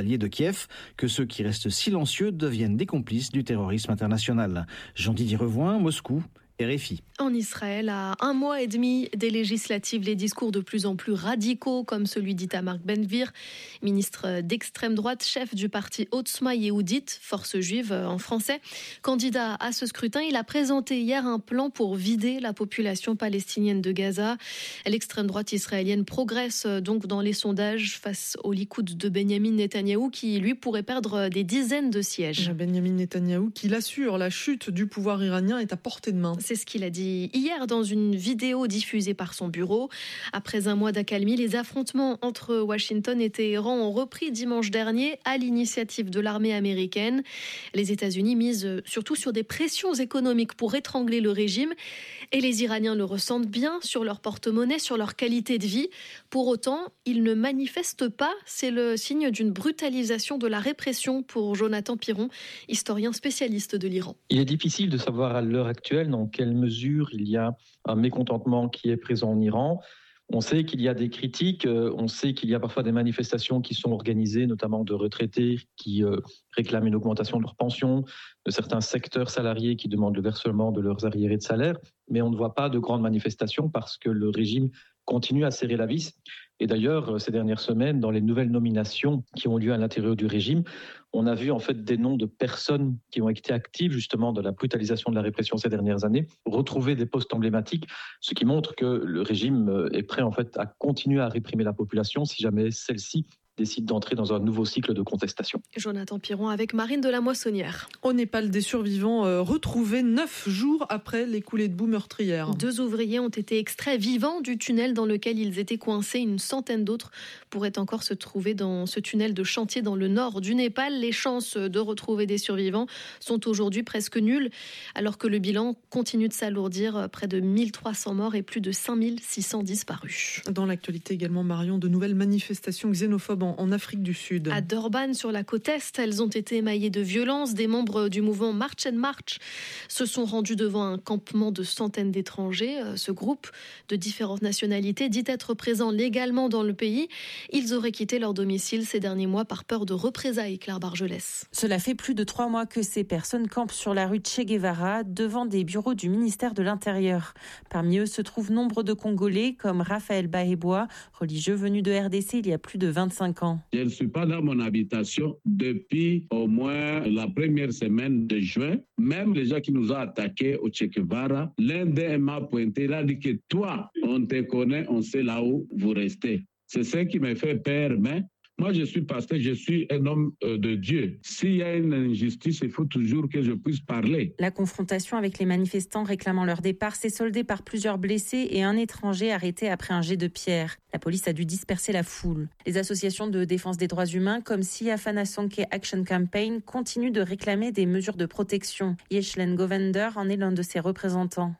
alliés de Kiev que ceux qui restent silencieux deviennent des complices du terrorisme international. Jean-Didier Revoin, Moscou, RFI. En Israël, à 1 mois et demi des législatives, les discours de plus en plus radicaux, comme celui d'Itamar Ben-Gvir, ministre d'extrême droite, chef du parti Otzma Yehudit, force juive en français. Candidat à ce scrutin, il a présenté hier un plan pour vider la population palestinienne de Gaza. L'extrême droite israélienne progresse donc dans les sondages face au Likoud de Benyamin Netanyahou, qui lui pourrait perdre des dizaines de sièges. Benyamin Netanyahou qui l'assure, la chute du pouvoir iranien est à portée de main. C'est ce qu'il a dit hier dans une vidéo diffusée par son bureau. Après un mois d'accalmie, les affrontements entre Washington et Téhéran ont repris dimanche dernier à l'initiative de l'armée américaine. Les États-Unis misent surtout sur des pressions économiques pour étrangler le régime et les Iraniens le ressentent bien sur leur porte-monnaie, sur leur qualité de vie. Pour autant, ils ne manifestent pas. C'est le signe d'une brutalisation de la répression pour Jonathan Piron, historien spécialiste de l'Iran. Il est difficile de savoir à l'heure actuelle dans quelle mesure il y a un mécontentement qui est présent en Iran. On sait qu'il y a des critiques, on sait qu'il y a parfois des manifestations qui sont organisées, notamment de retraités qui réclament une augmentation de leur pension, de certains secteurs salariés qui demandent le versement de leurs arriérés de salaire, mais on ne voit pas de grandes manifestations parce que le régime continue à serrer la vis. Et d'ailleurs, ces dernières semaines, dans les nouvelles nominations qui ont lieu à l'intérieur du régime, on a vu en fait des noms de personnes qui ont été actives justement dans la brutalisation de la répression ces dernières années, retrouver des postes emblématiques, ce qui montre que le régime est prêt en fait à continuer à réprimer la population si jamais celle-ci décide d'entrer dans un nouveau cycle de contestation. Jonathan Piron avec Marine de la Moissonnière. Au Népal, des survivants retrouvés 9 jours après les coulées de boue meurtrières. 2 ouvriers ont été extraits vivants du tunnel dans lequel ils étaient coincés. Une centaine d'autres pourraient encore se trouver dans ce tunnel de chantier dans le nord du Népal. Les chances de retrouver des survivants sont aujourd'hui presque nulles, alors que le bilan continue de s'alourdir. Près de 1300 morts et plus de 5600 disparus. Dans l'actualité également, Marion, de nouvelles manifestations xénophobes en Afrique du Sud. À Durban, sur la côte Est, elles ont été émaillées de violence. Des membres du mouvement March and March se sont rendus devant un campement de centaines d'étrangers. Ce groupe de différentes nationalités dit être présent légalement dans le pays. Ils auraient quitté leur domicile ces derniers mois par peur de représailles, Claire Bargelès. Cela fait plus de 3 mois que ces personnes campent sur la rue Che Guevara devant des bureaux du ministère de l'Intérieur. Parmi eux se trouvent nombre de Congolais comme Raphaël Bahebois, religieux venu de RDC il y a plus de 25 ans. Je ne suis pas dans mon habitation depuis au moins la première semaine de juin. Même les gens qui nous ont attaqués au Che Guevara, l'un d'eux m'a pointé, il a dit que toi, on te connaît, on sait là où vous restez. C'est ce qui me fait peur, mais moi, je suis pasteur, je suis un homme de Dieu. S'il y a une injustice, il faut toujours que je puisse parler. La confrontation avec les manifestants réclamant leur départ s'est soldée par plusieurs blessés et un étranger arrêté après un jet de pierre. La police a dû disperser la foule. Les associations de défense des droits humains comme Siafana Sonke Action Campaign continuent de réclamer des mesures de protection. Yeshlen Govender en est l'un de ses représentants.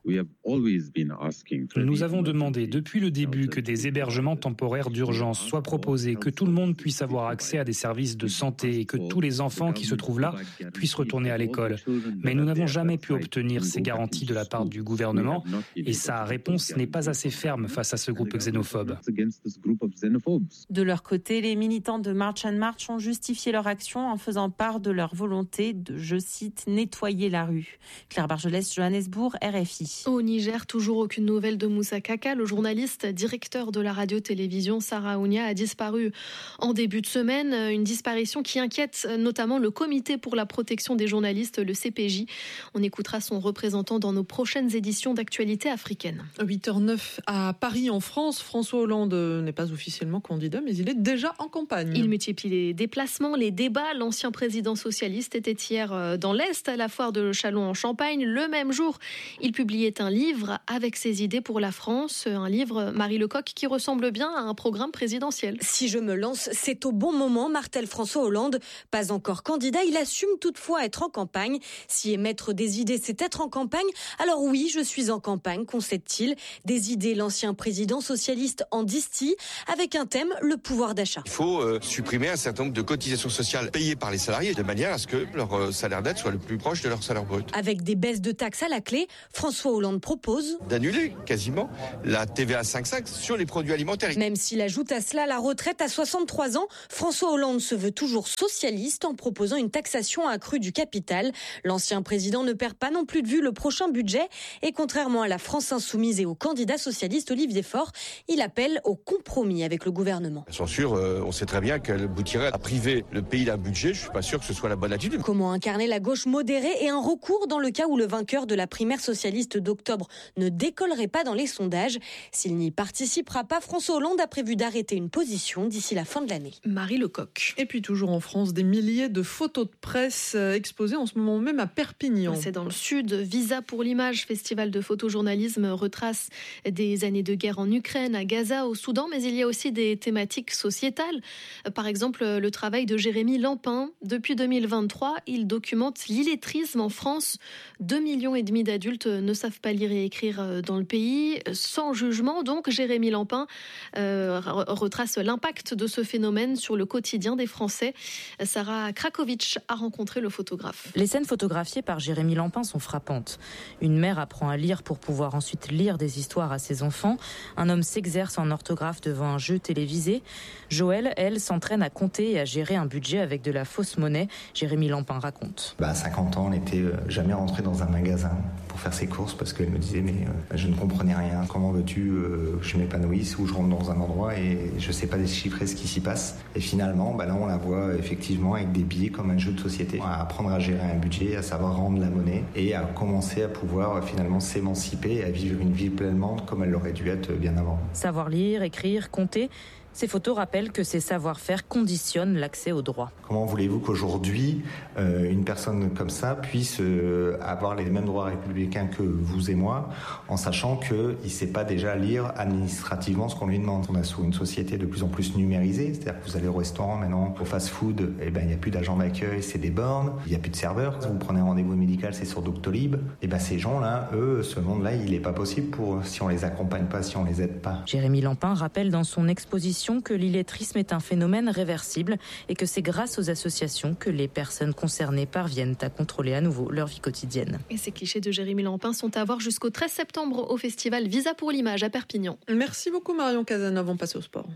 Nous avons demandé depuis le début que des hébergements temporaires d'urgence soient proposés, que tout le monde puisse avoir accès à des services de santé et que tous les enfants qui se trouvent là puissent retourner à l'école. Mais nous n'avons jamais pu obtenir ces garanties de la part du gouvernement et sa réponse n'est pas assez ferme face à ce groupe xénophobe. De leur côté, les militants de March and March ont justifié leur action en faisant part de leur volonté de, je cite, nettoyer la rue. Claire Bargelès, Johannesburg, RFI. Au Niger, toujours aucune nouvelle de Moussa Kaka. Le journaliste directeur de la radio-télévision Sarah Ounia a disparu en début de semaine. Une disparition qui inquiète notamment le Comité pour la protection des journalistes, le CPJ. On écoutera son représentant dans nos prochaines éditions d'Actualité africaine. 8h09 à Paris, en France. François Hollande n'est pas officiellement candidat, mais il est déjà en campagne. Il multiplie les déplacements, les débats. L'ancien président socialiste était hier dans l'Est, à la foire de Châlons en Champagne. Le même jour, il publiait un livre avec ses idées pour la France. Un livre, Marie Lecoq, qui ressemble bien à un programme présidentiel. Si je me lance, c'est au bon moment, martèle François Hollande. Pas encore candidat, il assume toutefois être en campagne. Si émettre des idées, c'est être en campagne, alors oui, je suis en campagne, concède-t-il. Des idées, l'ancien président socialiste en distille, avec un thème, le pouvoir d'achat. Il faut supprimer un certain nombre de cotisations sociales payées par les salariés, de manière à ce que leur salaire net soit le plus proche de leur salaire brut. Avec des baisses de taxes à la clé, François Hollande propose d'annuler quasiment la TVA 5,5 sur les produits alimentaires. Même s'il ajoute à cela la retraite à 63 ans, ans, François Hollande se veut toujours socialiste en proposant une taxation accrue du capital. L'ancien président ne perd pas non plus de vue le prochain budget et contrairement à la France insoumise et au candidat socialiste Olivier Faure, il appelle au compromis avec le gouvernement. La censure, on sait très bien qu'elle aboutirait à priver le pays d'un budget. Je ne suis pas sûr que ce soit la bonne attitude. Comment incarner la gauche modérée et un recours dans le cas où le vainqueur de la primaire socialiste d'octobre ne décollerait pas dans les sondages. S'il n'y participera pas, François Hollande a prévu d'arrêter une position d'ici la fin de l'année. Marie Lecoq. Et puis toujours en France, des milliers de photos de presse exposées en ce moment même à Perpignan. C'est dans le sud. Visa pour l'image, festival de photojournalisme, retrace des années de guerre en Ukraine, à Gaza, au Soudan, mais il y a aussi des thématiques sociétales. Par exemple, le travail de Jérémy Lampin. Depuis 2023, il documente l'illettrisme en France. 2,5 millions d'adultes ne savent pas lire et écrire dans le pays. Sans jugement, donc, Jérémy Lampin retrace l'impact de ce phénomène sur le quotidien des Français. Sarah Krakowicz a rencontré le photographe. Les scènes photographiées par Jérémy Lampin sont frappantes. Une mère apprend à lire pour pouvoir ensuite lire des histoires à ses enfants. Un homme s'exerce en orthographe devant un jeu télévisé. Joël, elle, s'entraîne à compter et à gérer un budget avec de la fausse monnaie. Jérémy Lampin raconte. À 50 ans, elle n'était jamais rentrée dans un magasin pour faire ses courses parce qu'elle me disait mais je ne comprenais rien. Comment veux-tu que je m'épanouisse ou je rentre dans un endroit et je ne sais pas déchiffrer ce qui s'y passe. Et finalement, là on la voit effectivement avec des billets comme un jeu de société, à apprendre à gérer un budget, à savoir rendre la monnaie et à commencer à pouvoir finalement s'émanciper et à vivre une vie pleinement comme elle l'aurait dû être bien avant. Savoir lire, écrire, compter. Ces photos rappellent que ces savoir-faire conditionnent l'accès aux droits. Comment voulez-vous qu'aujourd'hui, une personne comme ça puisse avoir les mêmes droits républicains que vous et moi, en sachant qu'il ne sait pas déjà lire administrativement ce qu'on lui demande. On a sous une société de plus en plus numérisée, c'est-à-dire que vous allez au restaurant maintenant, au fast-food, il n'y a plus d'agents d'accueil, c'est des bornes, il n'y a plus de serveurs. Vous prenez un rendez-vous médical, c'est sur Doctolib. Ces gens-là, eux, ce monde-là, il n'est pas possible si on les accompagne pas, si on les aide pas. Jérémy Lampin rappelle dans son exposition que l'illettrisme est un phénomène réversible et que c'est grâce aux associations que les personnes concernées parviennent à contrôler à nouveau leur vie quotidienne. Et ces clichés de Jérémy Lampin sont à voir jusqu'au 13 septembre au festival Visa pour l'image à Perpignan. Merci beaucoup Marion Cazeneuve, on passe au sport.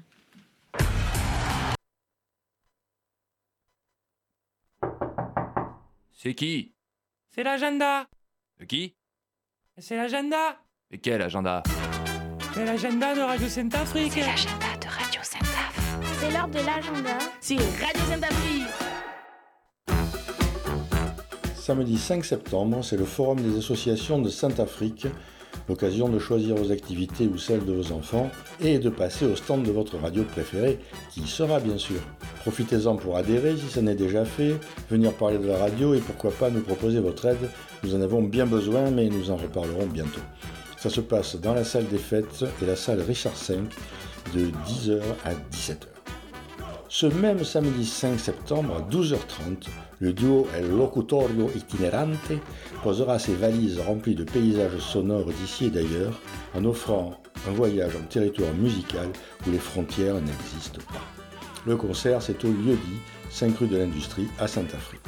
C'est qui ? C'est l'agenda. De qui ? C'est l'agenda. Et quel agenda ? C'est l'agenda de Radio Sainte-Afrique. C'est l'agenda de Radio Sainte-Afrique. C'est l'heure de l'agenda. C'est Radio Sainte-Afrique. Samedi 5 septembre, c'est le forum des associations de Sainte-Afrique, l'occasion de choisir vos activités ou celles de vos enfants et de passer au stand de votre radio préférée, qui y sera bien sûr. Profitez-en pour adhérer si ça n'est déjà fait, venir parler de la radio et pourquoi pas nous proposer votre aide. Nous en avons bien besoin, mais nous en reparlerons bientôt. Ça se passe dans la salle des fêtes et la salle Richard V de 10h à 17h. Ce même samedi 5 septembre à 12h30, le duo El Locutorio Itinerante posera ses valises remplies de paysages sonores d'ici et d'ailleurs en offrant un voyage en territoire musical où les frontières n'existent pas. Le concert, c'est au lieu-dit 5 rue de l'Industrie à Sainte-Afrique.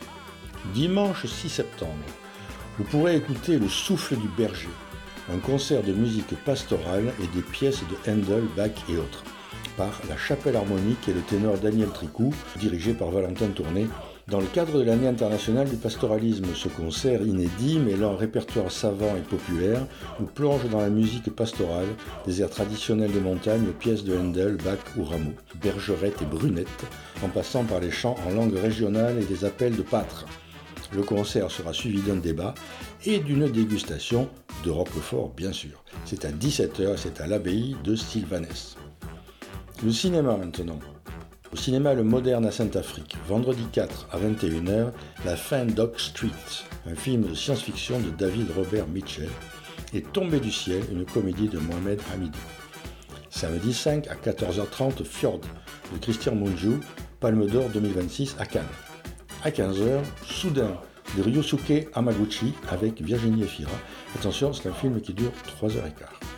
Dimanche 6 septembre, vous pourrez écouter Le Souffle du Berger, un concert de musique pastorale et des pièces de Handel, Bach et autres, par la Chapelle Harmonique et le ténor Daniel Tricou, dirigé par Valentin Tourné. Dans le cadre de l'année internationale du pastoralisme, ce concert inédit, mêlant répertoire savant et populaire, nous plonge dans la musique pastorale, des airs traditionnels des montagnes aux pièces de Handel, Bach ou Rameau, Bergerette et Brunette, en passant par les chants en langue régionale et des appels de pâtres. Le concert sera suivi d'un débat et d'une dégustation de roquefort, bien sûr. C'est à 17h, c'est à l'abbaye de Sylvanès. Le cinéma maintenant. Au cinéma Le Moderne à Sainte-Afrique, vendredi 4 à 21h, La fin d'Oak Street, un film de science-fiction de David Robert Mitchell, et Tombé du ciel, une comédie de Mohamed Hamidi. Samedi 5 à 14h30, Fjord, de Christian Mungiu, Palme d'Or 2026 à Cannes. À 15h, Soudain, de Ryosuke Hamaguchi avec Virginie Efira. Attention, c'est un film qui dure 3h15.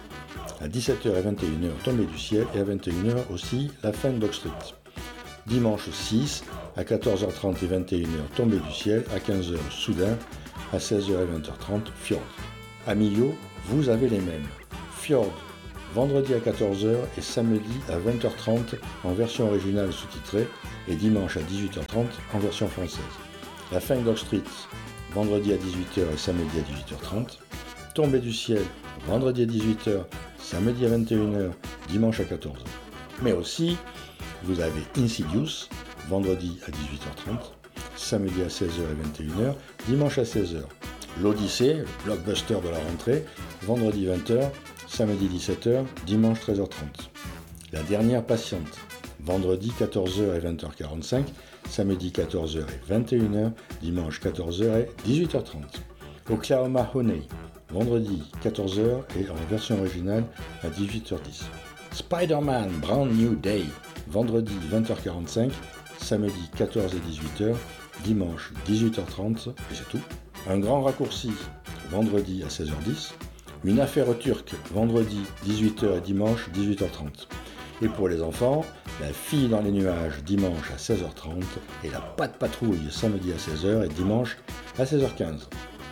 À 17h et 21h, Tombé du ciel, et à 21h aussi, La fin d'Oak Street. Dimanche 6, à 14h30 et 21h, Tombé du ciel, à 15h, Soudain, à 16h et 20h30, Fjord. À Millau, vous avez les mêmes. Fjord, vendredi à 14h et samedi à 20h30 en version originale sous-titrée et dimanche à 18h30 en version française. La fin Dog Street, vendredi à 18h et samedi à 18h30. Tombée du ciel, vendredi à 18h, samedi à 21h, dimanche à 14h. Mais aussi, vous avez Insidious, vendredi à 18h30, samedi à 16h et 21h, dimanche à 16h. L'Odyssée, le blockbuster de la rentrée, vendredi 20h, samedi 17h, dimanche 13h30. La dernière patiente, vendredi 14h et 20h45, samedi 14h et 21h, dimanche 14h et 18h30. Oklahoma Honey, vendredi 14h et en version originale à 18h10. Spider-Man Brand New Day, vendredi 20h45, samedi 14 et 18h, dimanche 18h30 et c'est tout. Un grand raccourci, vendredi à 16h10. Une affaire turque, vendredi 18h et dimanche 18h30. Et pour les enfants, La fille dans les nuages, dimanche à 16h30. Et La Patte Patrouille, samedi à 16h et dimanche à 16h15.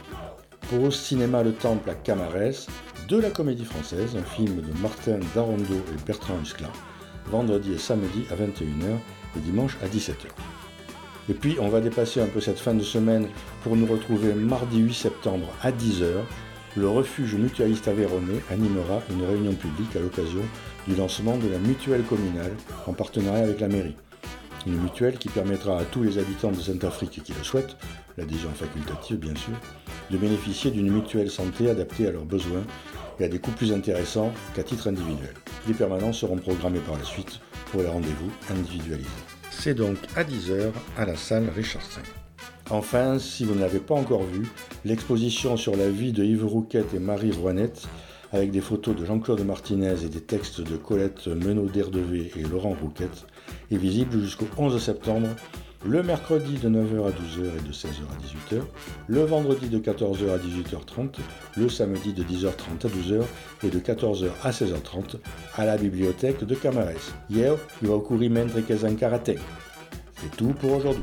Pour Cinéma Le Temple à Camarès, de la comédie française, un film de Martin Darondo et Bertrand Huskla, vendredi et samedi à 21h et dimanche à 17h. Et puis, on va dépasser un peu cette fin de semaine pour nous retrouver mardi 8 septembre à 10h. Le refuge mutualiste aveyronnais animera une réunion publique à l'occasion du lancement de la mutuelle communale en partenariat avec la mairie. Une mutuelle qui permettra à tous les habitants de Saint-Afrique qui le souhaitent, l'adhésion facultative bien sûr, de bénéficier d'une mutuelle santé adaptée à leurs besoins et à des coûts plus intéressants qu'à titre individuel. Les permanences seront programmées par la suite pour les rendez-vous individualisés. C'est donc à 10h à la salle Richard V. Enfin, si vous ne l'avez pas encore vu, l'exposition sur la vie de Yves Rouquette et Marie Rouanette, avec des photos de Jean-Claude Martinez et des textes de Colette Menot-Derdevé et Laurent Rouquette, est visible jusqu'au 11 septembre, le mercredi de 9h à 12h et de 16h à 18h, le vendredi de 14h à 18h30, le samedi de 10h30 à 12h et de 14h à 16h30 à la bibliothèque de Camarès. Hier, il va ocurrir mentre que un karaté. C'est tout pour aujourd'hui.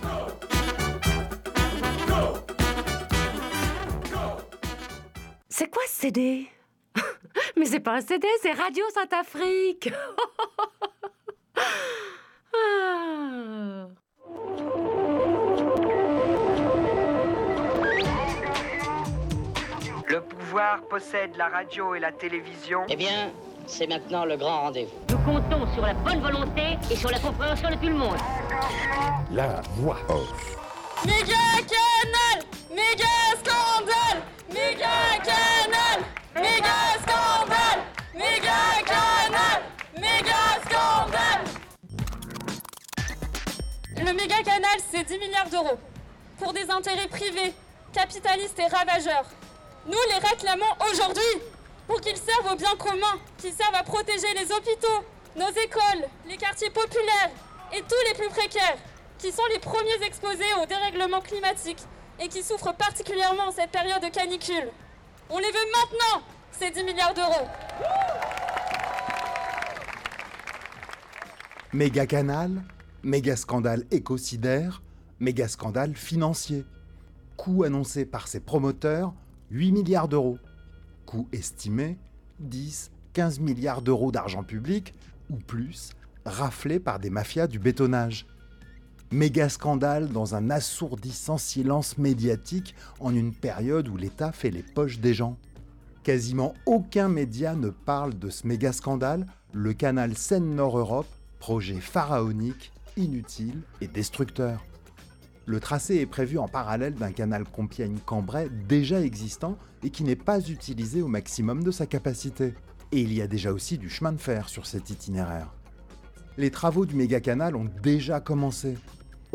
C'est quoi ce CD? Mais c'est pas un CD, c'est Radio Saint-Afrique. Le pouvoir possède la radio et la télévision. Eh bien, c'est maintenant le grand rendez-vous. Nous comptons sur la bonne volonté et sur la compréhension de tout le monde. La voix off. Méga canal, méga scandale, méga canal, méga scandale, méga canal, méga scandale. Le méga canal, c'est 10 milliards d'euros pour des intérêts privés, capitalistes et ravageurs. Nous les réclamons aujourd'hui pour qu'ils servent au bien commun, qu'ils servent à protéger les hôpitaux, nos écoles, les quartiers populaires et tous les plus précaires, qui sont les premiers exposés au dérèglement climatique et qui souffrent particulièrement en cette période de canicule. On les veut maintenant, ces 10 milliards d'euros. Méga canal, méga scandale écocidaire, méga scandale financier. Coût annoncé par ses promoteurs, 8 milliards d'euros. Coût estimé, 10-15 milliards d'euros d'argent public, ou plus, raflés par des mafias du bétonnage. Méga scandale dans un assourdissant silence médiatique en une période où l'État fait les poches des gens. Quasiment aucun média ne parle de ce méga scandale, le canal Seine-Nord-Europe, projet pharaonique, inutile et destructeur. Le tracé est prévu en parallèle d'un canal Compiègne-Cambrai déjà existant et qui n'est pas utilisé au maximum de sa capacité. Et il y a déjà aussi du chemin de fer sur cet itinéraire. Les travaux du méga-canal ont déjà commencé. Objectif :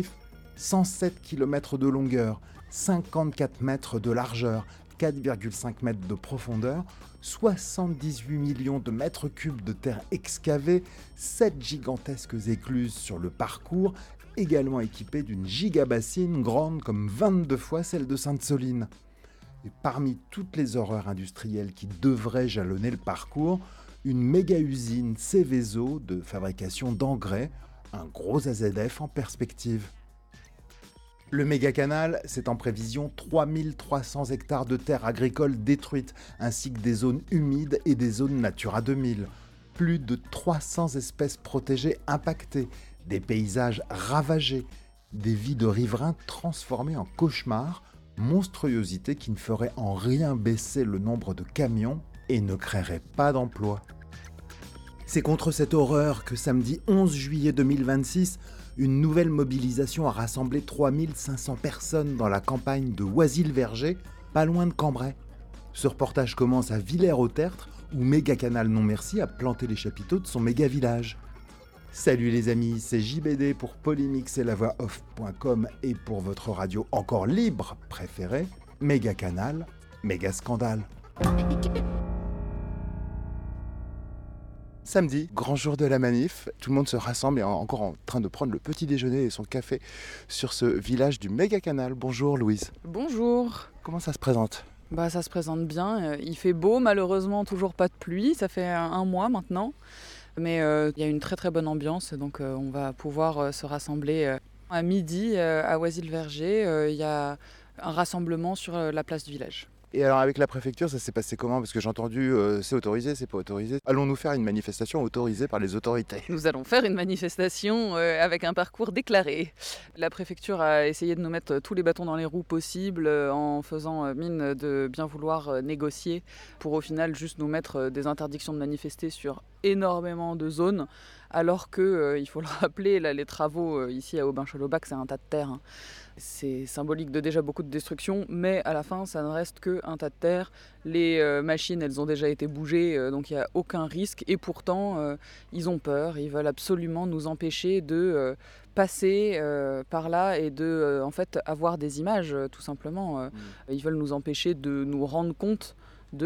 107 km de longueur, 54 mètres de largeur, 4,5 mètres de profondeur, 78 millions de mètres cubes de terre excavée, 7 gigantesques écluses sur le parcours, également équipées d'une gigabassine grande comme 22 fois celle de Sainte-Soline. Et parmi toutes les horreurs industrielles qui devraient jalonner le parcours, une méga-usine Céveso de fabrication d'engrais, un gros AZF en perspective. Le méga-canal, c'est en prévision 3300 hectares de terres agricoles détruites, ainsi que des zones humides et des zones Natura 2000. Plus de 300 espèces protégées impactées, des paysages ravagés, des vies de riverains transformées en cauchemars, monstruosité qui ne ferait en rien baisser le nombre de camions et ne créerait pas d'emplois. C'est contre cette horreur que samedi 11 juillet 2026, une nouvelle mobilisation a rassemblé 3500 personnes dans la campagne de Oisille-Verger, pas loin de Cambrai. Ce reportage commence à Villers-au-Tertre, où Méga-Canal Non Merci a planté les chapiteaux de son méga-village. Salut les amis, c'est JBD pour Polymix et lavoixoff.com et pour votre radio encore libre préférée, Méga-Canal, Méga-Scandale. Samedi, grand jour de la manif, tout le monde se rassemble et est encore en train de prendre le petit déjeuner et son café sur ce village du Méga-Canal. Bonjour Louise. Bonjour. Comment ça se présente ? Ça se présente bien, il fait beau, malheureusement toujours pas de pluie, ça fait un mois maintenant. Mais il y a une très très bonne ambiance, donc on va pouvoir se rassembler à midi à Oisille-Verger. Il y a un rassemblement sur la place du village. Et alors avec la préfecture, ça s'est passé comment ? Parce que j'ai entendu c'est autorisé, c'est pas autorisé. Allons-nous faire une manifestation autorisée par les autorités ? Nous allons faire une manifestation avec un parcours déclaré. La préfecture a essayé de nous mettre tous les bâtons dans les roues possibles en faisant mine de bien vouloir négocier pour au final juste nous mettre des interdictions de manifester sur énormément de zones, alors que, il faut le rappeler, là, les travaux ici à Aubin-Chalaubac, c'est un tas de terre. Hein. C'est symbolique de déjà beaucoup de destruction, mais à la fin, ça ne reste qu'un tas de terre. Les machines, elles ont déjà été bougées, donc il n'y a aucun risque. Et pourtant, ils ont peur, ils veulent absolument nous empêcher de passer par là et de en fait, avoir des images, tout simplement. Ils veulent nous empêcher de nous rendre compte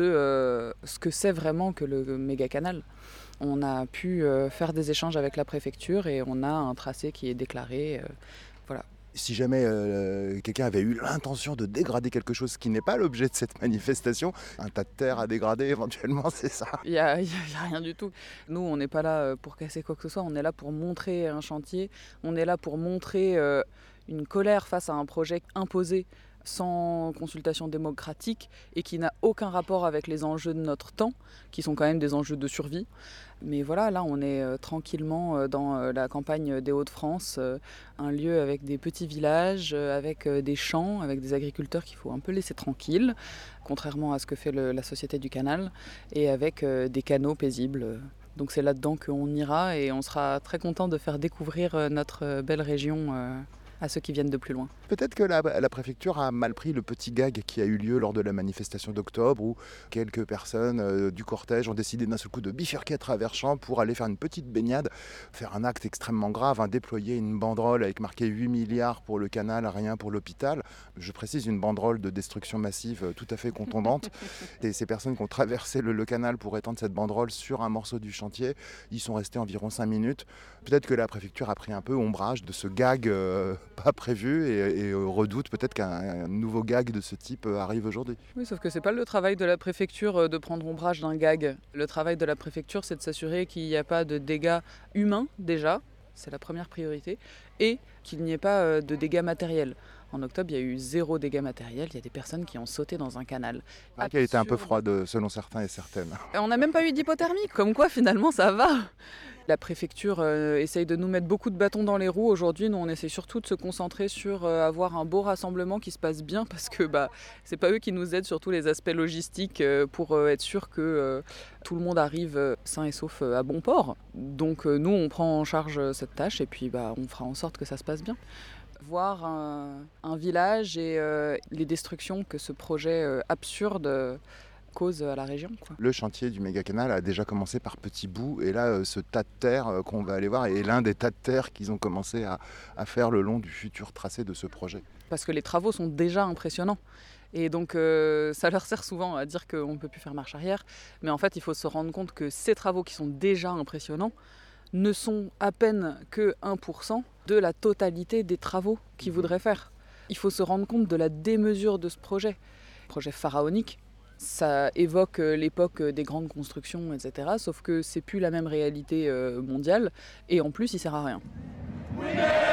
de ce que c'est vraiment que le méga-canal. On a pu faire des échanges avec la préfecture et on a un tracé qui est déclaré. Voilà. Si jamais quelqu'un avait eu l'intention de dégrader quelque chose qui n'est pas l'objet de cette manifestation, un tas de terre à dégrader éventuellement, c'est ça ? Il y a rien du tout. Nous, on n'est pas là pour casser quoi que ce soit, on est là pour montrer un chantier, on est là pour montrer une colère face à un projet imposé sans consultation démocratique et qui n'a aucun rapport avec les enjeux de notre temps, qui sont quand même des enjeux de survie. Mais voilà, là on est tranquillement dans la campagne des Hauts-de-France, un lieu avec des petits villages, avec des champs, avec des agriculteurs qu'il faut un peu laisser tranquilles, contrairement à ce que fait la Société du Canal, et avec des canaux paisibles. Donc c'est là-dedans qu'on ira et on sera très content de faire découvrir notre belle région à ceux qui viennent de plus loin. Peut-être que la préfecture a mal pris le petit gag qui a eu lieu lors de la manifestation d'octobre où quelques personnes du cortège ont décidé d'un seul coup de bifurquer à travers champs pour aller faire une petite baignade, faire un acte extrêmement grave, déployer une banderole avec marqué 8 milliards pour le canal, rien pour l'hôpital. Je précise, une banderole de destruction massive tout à fait contondante. Et ces personnes qui ont traversé le canal pour étendre cette banderole sur un morceau du chantier, ils sont restés environ 5 minutes. Peut-être que la préfecture a pris un peu ombrage de ce gag pas prévu et redoute peut-être qu'un nouveau gag de ce type arrive aujourd'hui. Oui, sauf que c'est pas le travail de la préfecture de prendre ombrage d'un gag. Le travail de la préfecture, c'est de s'assurer qu'il n'y a pas de dégâts humains déjà, c'est la première priorité, et qu'il n'y ait pas de dégâts matériels. En octobre, il y a eu 0 dégâts matériels, il y a des personnes qui ont sauté dans un canal. Qui a été un peu froide selon certains et certaines. On n'a même pas eu d'hypothermie, comme quoi finalement ça va. La préfecture essaye de nous mettre beaucoup de bâtons dans les roues. Aujourd'hui, nous, on essaie surtout de se concentrer sur avoir un beau rassemblement qui se passe bien parce que c'est pas eux qui nous aident sur tous les aspects logistiques pour être sûr que tout le monde arrive sain et sauf à bon port. Donc nous, on prend en charge cette tâche et puis on fera en sorte que ça se passe bien. Voir un village et les destructions que ce projet absurde cause à la région, quoi. Le chantier du méga-canal a déjà commencé par petits bouts et là ce tas de terre qu'on va aller voir est l'un des tas de terre qu'ils ont commencé à faire le long du futur tracé de ce projet. Parce que les travaux sont déjà impressionnants et donc ça leur sert souvent à dire qu'on ne peut plus faire marche arrière, mais en fait il faut se rendre compte que ces travaux qui sont déjà impressionnants ne sont à peine que 1% de la totalité des travaux qu'ils voudraient faire. Il faut se rendre compte de la démesure de ce projet pharaonique. Ça évoque l'époque des grandes constructions, etc. Sauf que c'est plus la même réalité mondiale et en plus il sert à rien.